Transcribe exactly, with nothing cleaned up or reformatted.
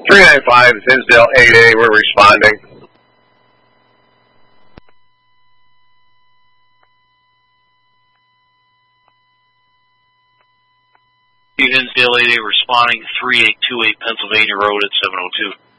three nine five, Zinsdale eight A, we're responding. Hinsdale eight A responding, three eight two eight Pennsylvania Road at seven oh two.